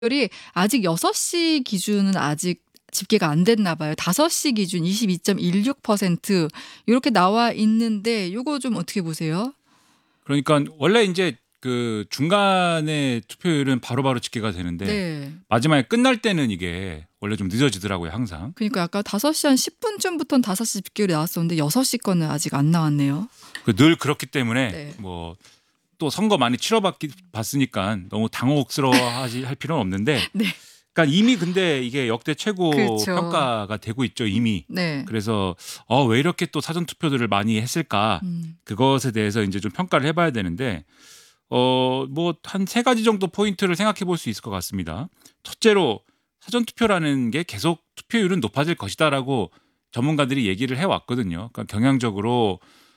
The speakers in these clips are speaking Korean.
이 아직 6시 기준은 아직 집계가 안 됐나 봐요. 5시 기준 22.16% 요렇게 나와 있는데 요거 좀 어떻게 보세요? 그러니까 원래 인제 그 중간에 투표율은 바로바로 집계가 되는데 네. 마지막에 끝날 때는 이게 원래 좀 늦어지더라고요 항상. 그러니까 아까 5시 한 10분 전부터는 5시 집계율이 나왔었는데 6시 거는 아직 안 나왔네요. 늘 그렇기 때문에 네. 뭐 또 선거 많이 봤으니까 너무 할 필요는 없는데 네. 그러니까 이미 근데 이게 역대 최고 그렇죠. 평가가 되고 있죠 이미. 네. 그래서 왜 이렇게 또 사전 투표들을 많이 했을까? 그것에 대해서 인제 좀 평가를 해 봐야 되는데 뭐 한 3가지 정도 포인트를 생각해 볼 수 있을 것 같습니다. 첫째로 사전 투표라는 게 계속 투표율은 높아질 것이다라고 전문가들이 얘기를 해 왔거든요. 그러니까 경향적으로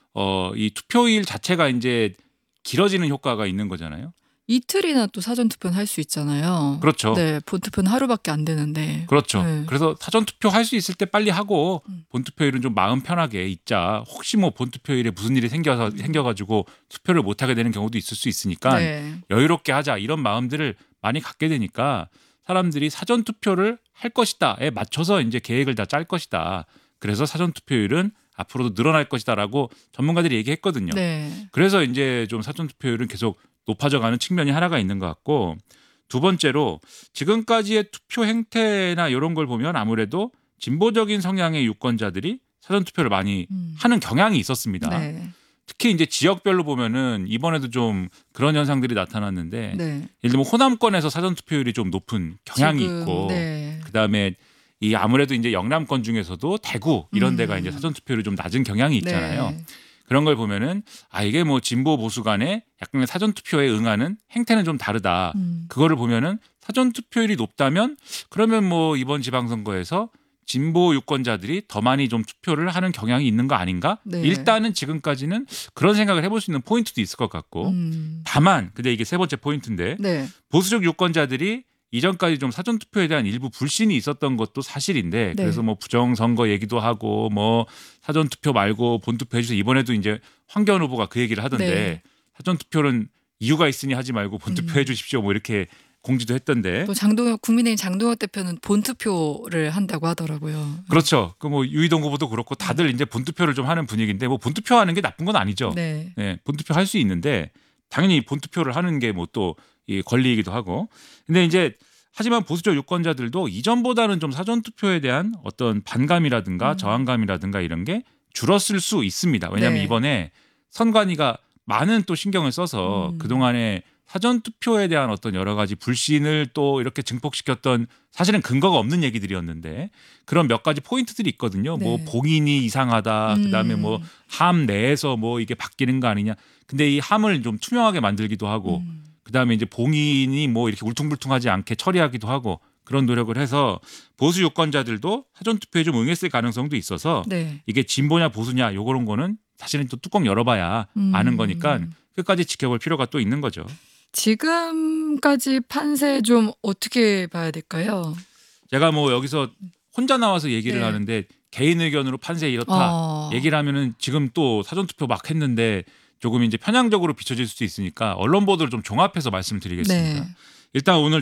이 투표일 자체가 인제 길어지는 효과가 있는 거잖아요. 이틀이나 또 사전 투표는 할 수 있잖아요. 그렇죠. 네. 본 투표는 하루밖에 안 되는데. 그렇죠. 네. 그래서 사전 투표할 수 있을 때 빨리 하고 본 투표일은 좀 마음 편하게 있자. 혹시 뭐 본 투표일에 무슨 일이 생겨 가지고 투표를 못 하게 되는 경우도 있을 수 있으니까 네. 여유롭게 하자. 이런 마음들을 많이 갖게 되니까 사람들이 사전 투표를 할 것이다에 맞춰서 인제 계획을 다 짤 것이다. 그래서 사전 투표율은 앞으로도 늘어날 것이다라고 전문가들이 얘기했거든요. 네. 그래서 인제 좀 사전 투표율은 계속 높아져 가는 측면이 하나가 있는 것 같고 두 번째로 지금까지의 투표 행태나 요런 걸 보면 아무래도 진보적인 성향의 유권자들이 사전 투표를 많이 하는 경향이 있었습니다. 네. 특히 인제 지역별로 보면은 이번에도 좀 그런 현상들이 나타났는데 네. 예를 들면 호남권에서 사전 투표율이 좀 높은 경향이 지금 있고 네. 그다음에 이 아무래도 인제 영남권 중에서도 대구 이런 데가 인제 사전 투표율이 좀 낮은 경향이 있잖아요. 네. 그런 걸 보면은 이게 뭐 진보 보수 간에 약간의 사전 투표에 응하는 행태는 좀 다르다. 그거를 보면은 사전 투표율이 높다면 그러면 뭐 이번 지방선거에서 진보 유권자들이 더 많이 좀 투표를 하는 경향이 있는 거 아닌가? 네. 일단은 지금까지는 그런 생각을 해볼 수 있는 포인트도 있을 것 같고 다만 근데 이게 세 번째 포인트인데 네. 보수적 유권자들이 이전까지 좀 사전 투표에 대한 일부 불신이 있었던 것도 사실인데 네. 그래서 뭐 부정선거 얘기도 하고 뭐 사전 투표 말고 본 투표 해주세요. 이번에도 이제 황교안 후보가 그 얘기를 하던데 네. 사전 투표는 이유가 있으니 하지 말고 본 투표 해주십시오. 뭐 이렇게 공지도 했던데. 또 국민의힘 장동혁 대표는 본 투표를 한다고 하더라고요. 그렇죠. 그 뭐 유이동 후보도 그렇고 다들 이제 본 투표를 좀 하는 분위기인데 뭐 본 투표하는 게 나쁜 건 아니죠. 네. 네, 본 투표 할 수 있는데 당연히 본 투표를 하는 게 뭐 또 이 권리이기도 하고. 근데 이제 하지만 보수적 유권자들도 이전보다는 좀 사전 투표에 대한 어떤 반감이라든가 저항감이라든가 이런 게 줄었을 수 있습니다. 왜냐하면 네. 이번에 선관위가 많은 또 신경을 써서 그동안에 사전 투표에 대한 어떤 여러 가지 불신을 또 이렇게 증폭시켰던 사실은 근거가 없는 얘기들이었는데 그런 몇 가지 포인트들이 있거든요. 뭐 네. 봉인이 이상하다. 그다음에 뭐 함 내에서 뭐 이게 바뀌는 거 아니냐. 근데 이 함을 좀 투명하게 만들기도 하고 그다음에 이제 봉인이 뭐 이렇게 울퉁불퉁하지 않게 처리하기도 하고 그런 노력을 해서 보수 유권자들도 사전 투표에 좀 응했을 가능성도 있어서 네. 이게 진보냐 보수냐 요런 거는 사실은 또 뚜껑 열어봐야 아는 거니까 끝까지 지켜볼 필요가 또 있는 거죠. 지금까지 판세 좀 어떻게 봐야 될까요? 제가 뭐 여기서 혼자 나와서 얘기를 네. 하는데 개인 의견으로 판세 이렇다 얘기를 하면은 지금 또 사전 투표 막 했는데 조금 이제 편향적으로 비춰질 수도 있으니까 언론 보도를 좀 종합해서 말씀드리겠습니다. 네. 일단 오늘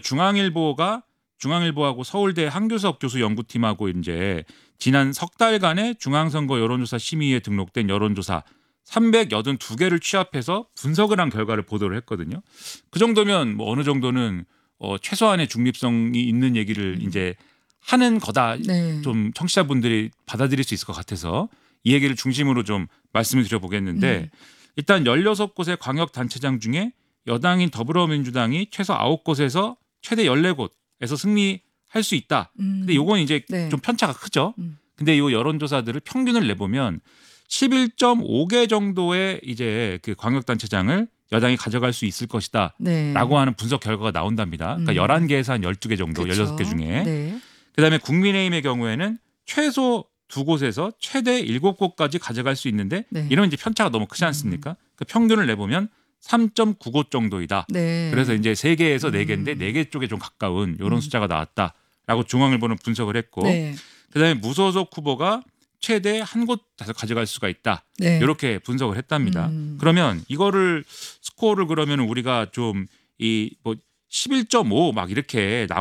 중앙일보하고 서울대 한규석 교수 연구팀하고 이제 지난 석 달간의 중앙선거 여론조사 심의에 등록된 여론조사 382개를 취합해서 분석을 한 결과를 보도를 했거든요. 그 정도면 뭐 어느 정도는 최소한의 중립성이 있는 얘기를 이제 하는 거다. 네. 좀 청취자분들이 받아들일 수 있을 것 같아서 이 얘기를 중심으로 좀 말씀을 드려보겠는데 일단 16곳의 광역단체장 중에 여당인 더불어민주당이 최소 9곳에서 최대 14곳에서 승리할 수 있다. 근데 요건 이제 네. 좀 편차가 크죠. 근데 이 여론조사들을 평균을 내보면 11.5개 정도의 이제 그 광역단체장을 여당이 가져갈 수 있을 것이다. 네. 라고 하는 분석 결과가 나온답니다. 그러니까 11개에서 한 12개 정도, 그쵸. 16개 중에. 네. 그다음에 국민의힘의 경우에는 최소 2곳에서 최대 7곳까지 가져갈 수 있는데 네. 이러면 이제 편차가 너무 크지 않습니까? 그 평균을 내보면 3.9곳 정도이다. 네. 그래서 이제 3개에서 4개인데 4개 쪽에 좀 가까운 이런 숫자가 나왔다라고 중앙일보는 분석을 했고 네. 그다음에 무소속 후보가 최대 한 곳에서 가져갈 수가 있다. 네. 이렇게 분석을 했답니다. 그러면 이거를 스코어를 그러면 우리가 좀 이 뭐 11.5 막 이렇게